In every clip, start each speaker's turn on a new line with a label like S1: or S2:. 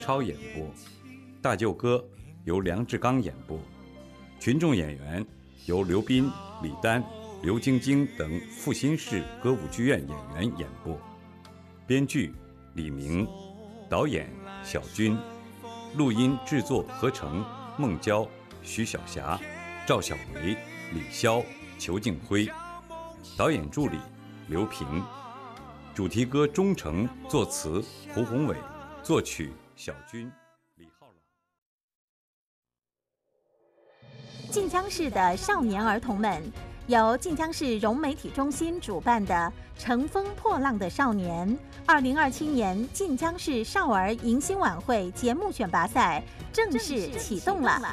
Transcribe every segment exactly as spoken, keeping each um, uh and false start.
S1: 超演播，大舅哥由梁志刚演播，群众演员由刘斌、李丹、刘晶晶等阜新市歌舞剧院演员演播，编剧李明，导演小军，录音制作合成孟娇、徐晓霞、赵小维、李潇、裘静辉，导演助理刘平，主题歌《忠诚》作词胡宏伟，作曲小军、李浩朗。
S2: 晋江市的少年儿童们，由晋江市融媒体中心主办的《乘风破浪的少年》二零二七年晋江市少儿迎新晚会节目选拔赛正式启动了。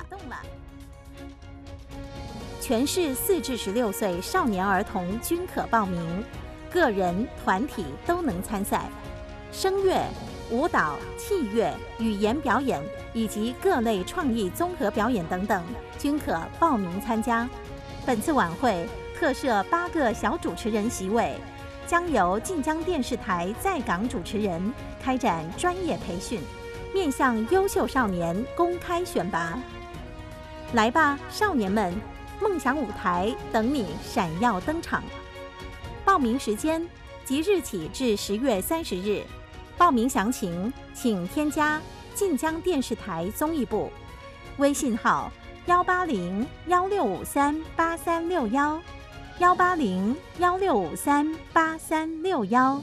S2: 全市四至十六岁少年儿童均可报名，个人、团体都能参赛。声乐、舞蹈、器乐、语言表演以及各类创意综合表演等等，均可报名参加。本次晚会特设八个小主持人席位，将由晋江电视台在岗主持人开展专业培训，面向优秀少年公开选拔。来吧，少年们！梦想舞台等你闪耀登场。报名时间即日起至十月三十日。报名详情请添加晋江电视台综艺部微信号幺八零幺六五三八三六幺幺八零幺六五三八三六幺。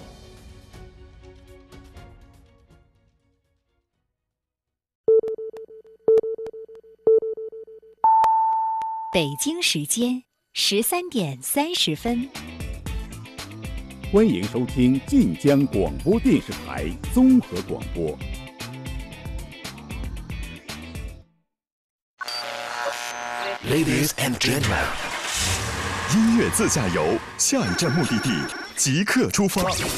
S3: 北京时间十三点三十分，
S4: 欢迎收听晋江广播电视台综合广播。
S5: Ladies and gentlemen， 音乐自驾游，下一站目的地即刻出发。